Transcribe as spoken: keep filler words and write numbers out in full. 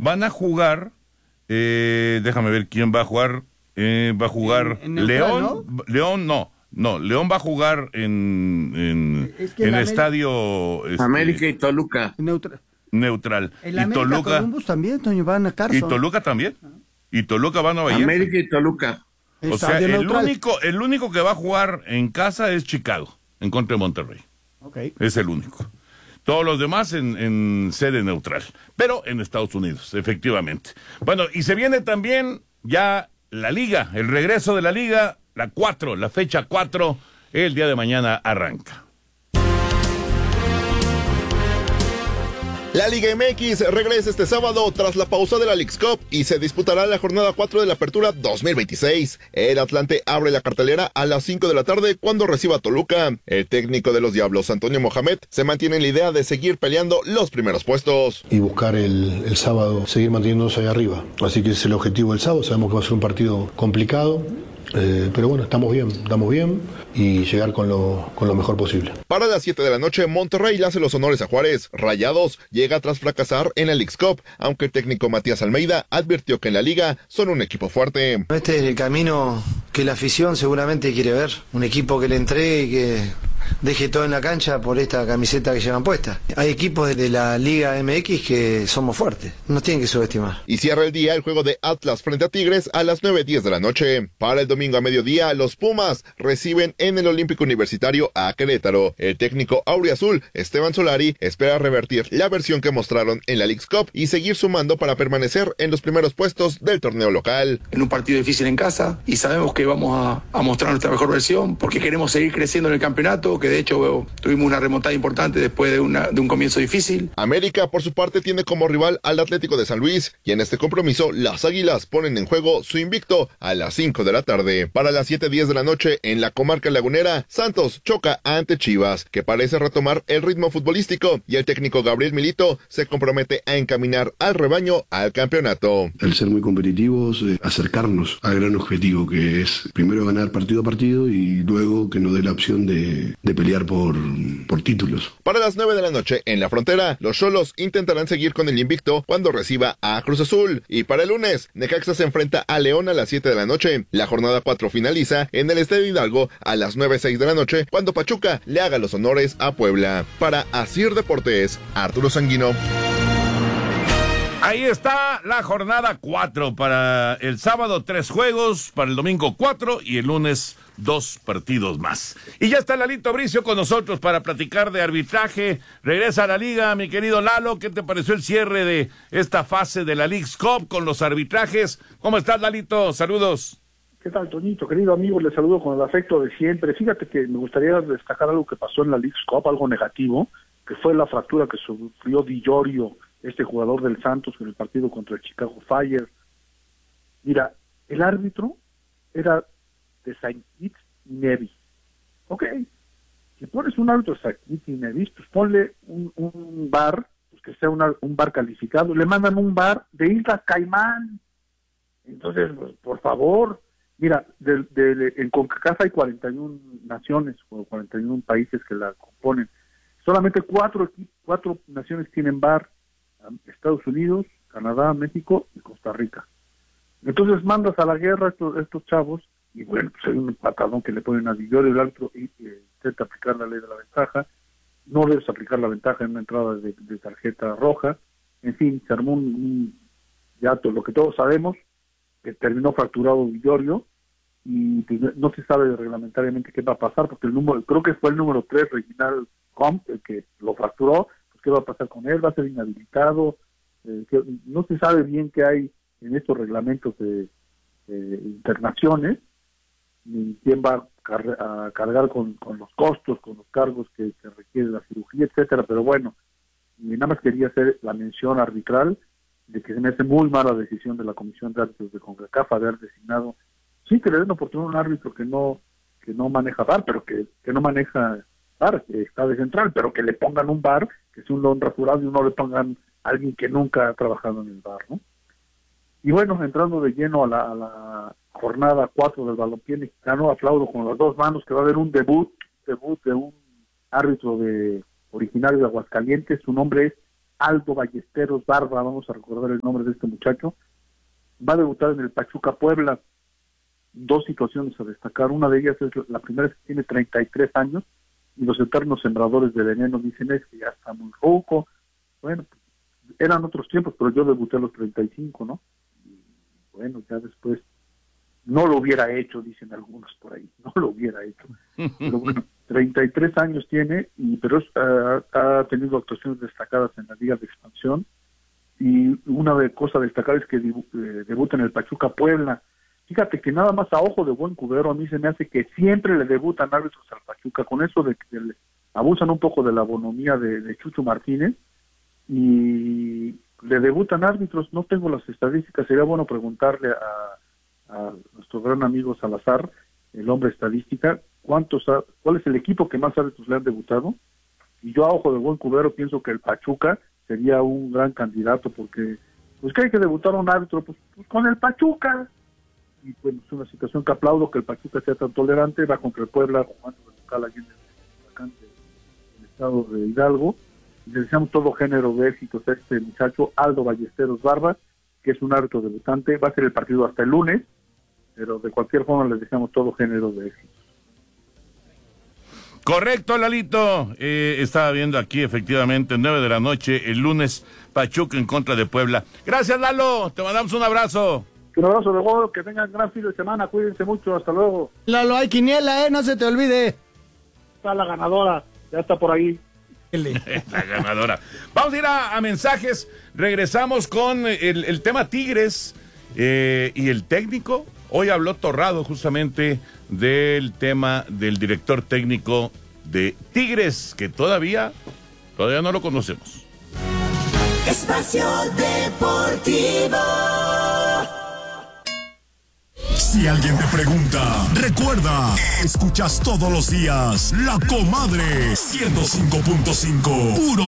van a jugar, eh, déjame ver quién va a jugar, eh, va a jugar en, en León, neutral, ¿no? León no, no, León va a jugar en, en, Es que en el América- estadio este, América y Toluca. Neutral. neutral. El y América Toluca, Columbus también, Toño, van a y Carson. Toluca también, y Toluca va a Nueva Jersey. América y Toluca. O sea, Estadio el neutral. único, el único que va a jugar en casa es Chicago, en contra de Monterrey. Okay. Es el único. Todos los demás en, en sede neutral, pero en Estados Unidos, efectivamente. Bueno, y se viene también ya la liga, el regreso de la liga, la cuatro, la fecha cuatro, el día de mañana arranca. La Liga M X regresa este sábado tras la pausa de la Leagues Cup y se disputará la jornada cuatro de la Apertura dos mil veintiséis. El Atlante abre la cartelera a las cinco de la tarde cuando reciba a Toluca. El técnico de los Diablos, Antonio Mohamed, se mantiene en la idea de seguir peleando los primeros puestos. Y buscar el, el sábado, seguir manteniéndose ahí arriba. Así que ese es el objetivo del sábado. Sabemos que va a ser un partido complicado. Eh, pero bueno, estamos bien, estamos bien y llegar con lo, con lo mejor posible. Para las siete de la noche, Monterrey le hace los honores a Juárez. Rayados llega tras fracasar en la Leagues Cup, aunque el técnico Matías Almeida advirtió que en la liga son un equipo fuerte. Este es el camino que la afición seguramente quiere ver, un equipo que le entregue y que deje todo en la cancha por esta camiseta que llevan puesta. Hay equipos de la Liga M X que somos fuertes, nos tienen que subestimar. Y cierra el día el juego de Atlas frente a Tigres a las nueve diez de la noche. Para el domingo a mediodía, los Pumas reciben en el Olímpico Universitario a Querétaro. El técnico auriazul, Esteban Solari, espera revertir la versión que mostraron en la Leagues Cup y seguir sumando para permanecer en los primeros puestos del torneo local. En un partido difícil en casa y sabemos que vamos a, a mostrar nuestra mejor versión porque queremos seguir creciendo en el campeonato, que de hecho tuvimos una remontada importante después de, una, de un comienzo difícil. América, por su parte, tiene como rival al Atlético de San Luis y en este compromiso las Águilas ponen en juego su invicto a las cinco de la tarde. Para las siete diez de la noche en la comarca lagunera, Santos choca ante Chivas, que parece retomar el ritmo futbolístico y el técnico Gabriel Milito se compromete a encaminar al rebaño al campeonato. El ser muy competitivos, eh, acercarnos al gran objetivo que es primero ganar partido a partido y luego que nos dé la opción de, de pelear por, por títulos. Para las nueve de la noche en la frontera, los Xolos intentarán seguir con el invicto cuando reciba a Cruz Azul. Y para el lunes, Necaxa se enfrenta a León a las siete de la noche. La jornada cuatro finaliza en el Estadio Hidalgo a las nueve seis de la noche cuando Pachuca le haga los honores a Puebla. Para Asir Deportes, Arturo Sanguino. Ahí está la jornada cuatro. Para el sábado, tres juegos. Para el domingo, cuatro. Y el lunes, dos partidos más. Y ya está Lalito Bricio con nosotros para platicar de arbitraje. Regresa a la liga, mi querido Lalo. ¿Qué te pareció el cierre de esta fase de la Leagues Cup con los arbitrajes? ¿Cómo estás, Lalito? Saludos. ¿Qué tal, Toñito? Querido amigo, le saludo con el afecto de siempre. Fíjate que me gustaría destacar algo que pasó en la Leagues Cup, algo negativo, que fue la fractura que sufrió Di Giorgio, este jugador del Santos, en el partido contra el Chicago Fire. Mira, el árbitro era de Saint Kitts y Nevis. Ok, si pones un árbitro de Saint Kitts y Nevis, pues ponle un, un bar, pues que sea una, un bar calificado. Le mandan un bar de Islas Caimán. Entonces, pues, por favor, mira, de, de, en CONCACAF hay cuarenta y una naciones o cuarenta y uno países que la componen. Solamente cuatro, cuatro naciones tienen bar: Estados Unidos, Canadá, México y Costa Rica. Entonces mandas a la guerra a estos, estos chavos y bueno, pues hay un patadón que le ponen a Di Giorgio, el árbitro y, y intenta aplicar la ley de la ventaja. No debes aplicar la ventaja en una entrada de, de tarjeta roja. En fin, se armó un, un ya todo, lo que todos sabemos, que terminó fracturado Di Giorgio y pues, no se sabe reglamentariamente qué va a pasar, porque el número, creo que fue el número tres, Reginald Comp, el que lo fracturó. Pues, ¿qué va a pasar con él? ¿Va a ser inhabilitado? Eh, que, no se sabe bien qué hay en estos reglamentos de, de internaciones, ni quién va a, car a cargar con, con los costos, con los cargos que, que requiere la cirugía, etcétera. Pero bueno, y nada más quería hacer la mención arbitral de que se me hace muy mala decisión de la Comisión de Árbitros de CONCACAF haber designado, sí, que le den oportunidad a un árbitro que no que no maneja V A R, pero que, que no maneja V A R, que está de central, pero que le pongan un V A R, que es un lon rasurado, y no le pongan a alguien que nunca ha trabajado en el V A R, ¿no? Y bueno, entrando de lleno a la, a la jornada cuatro del balompié mexicano, aplaudo con las dos manos que va a haber un debut, debut de un árbitro de originario de Aguascalientes. Su nombre es Aldo Ballesteros Barba, vamos a recordar el nombre de este muchacho, va a debutar en el Pachuca Puebla. Dos situaciones a destacar, una de ellas es la primera, es que tiene treinta y tres años, y los eternos sembradores de veneno dicen es que ya está muy roco. Bueno, eran otros tiempos, pero yo debuté a los treinta y cinco, ¿no? Y bueno, ya después no lo hubiera hecho, dicen algunos por ahí, no lo hubiera hecho. Pero bueno, treinta y tres años tiene, y pero es, uh, ha tenido actuaciones destacadas en la Liga de Expansión, y una de cosas destacadas es que debu eh, debuta en el Pachuca Puebla. Fíjate que nada más a ojo de buen cubero a mí se me hace que siempre le debutan árbitros al Pachuca, con eso de que le abusan un poco de la bonomía de, de Chucho Martínez, y le debutan árbitros. No tengo las estadísticas, sería bueno preguntarle a, a nuestro gran amigo Salazar, el hombre estadística, cuántos, cuál es el equipo que más árbitros le han debutado, y yo a ojo de buen cubero pienso que el Pachuca sería un gran candidato, porque pues que hay que debutar a un árbitro, pues, pues con el Pachuca. Y pues es una situación que aplaudo, que el Pachuca sea tan tolerante, va contra el Puebla jugando de local allí en el, en el estado de Hidalgo, y le deseamos todo género de éxitos a este muchacho Aldo Ballesteros Barba, que es un árbitro debutante. Va a ser el partido hasta el lunes, pero de cualquier forma les deseamos todo género de éxitos. Correcto, Lalito. Eh, estaba viendo aquí, efectivamente, nueve de la noche, el lunes, Pachuca en contra de Puebla. Gracias, Lalo. Te mandamos un abrazo. Un abrazo de gol, que tengan gran fin de semana, cuídense mucho, hasta luego. Lalo, hay quiniela, eh, no se te olvide. Está la ganadora, ya está por ahí. La ganadora. Vamos a ir a, a mensajes, regresamos con el, el tema Tigres eh, y el técnico. Hoy habló Torrado justamente del tema del director técnico de Tigres, que todavía, todavía no lo conocemos. Espacio Deportivo. Si alguien te pregunta, recuerda, escuchas todos los días La Comadre ciento cinco punto cinco, puro